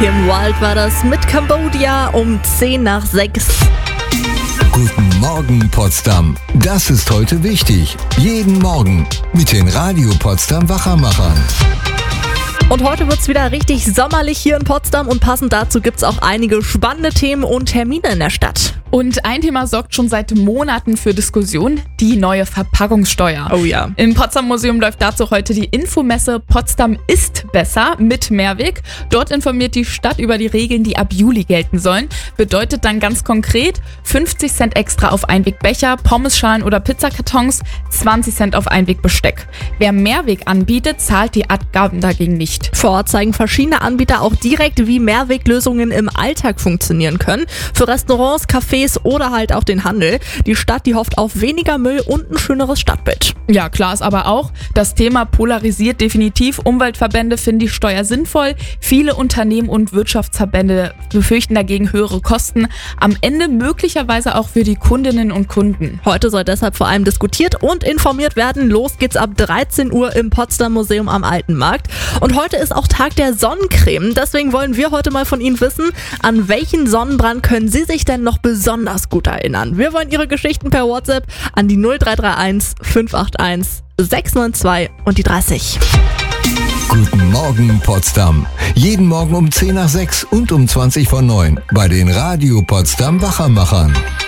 Kim Wilde war das mit Cambodia um 6:10. Guten Morgen Potsdam. Das ist heute wichtig. Jeden Morgen mit den Radio Potsdam Wachermachern. Und heute wird's wieder richtig sommerlich hier in Potsdam und passend dazu gibt's auch einige spannende Themen und Termine in der Stadt. Und ein Thema sorgt schon seit Monaten für Diskussion, die neue Verpackungssteuer. Oh ja. Im Potsdam Museum läuft dazu heute die Infomesse Potsdam ist besser mit Mehrweg. Dort informiert die Stadt über die Regeln, die ab Juli gelten sollen. Bedeutet dann ganz konkret 50 Cent extra auf Einwegbecher, Pommesschalen oder Pizzakartons, 20 Cent auf Einwegbesteck. Wer Mehrweg anbietet, zahlt die Abgaben dagegen nicht. Vor Ort zeigen verschiedene Anbieter auch direkt, wie Mehrweglösungen im Alltag funktionieren können. Für Restaurants, Cafés oder halt auch den Handel. Die Stadt, die hofft auf weniger Müll und ein schöneres Stadtbild. Ja, klar ist aber auch, das Thema polarisiert definitiv. Umweltverbände finden die Steuer sinnvoll. Viele Unternehmen und Wirtschaftsverbände befürchten dagegen höhere Kosten. Am Ende möglicherweise auch für die Kundinnen und Kunden. Heute soll deshalb vor allem diskutiert und informiert werden. Los geht's ab 13 Uhr im Potsdam Museum am Alten Markt. Und heute ist auch Tag der Sonnencreme. Deswegen wollen wir heute mal von Ihnen wissen, an welchen Sonnenbrand können Sie sich denn noch besonders gut erinnern? Wir wollen Ihre Geschichten per WhatsApp an die 0331 581 692 und die 30. Guten Morgen Potsdam. Jeden Morgen um 10:06 und um 20:09 bei den Radio Potsdam Wachermachern.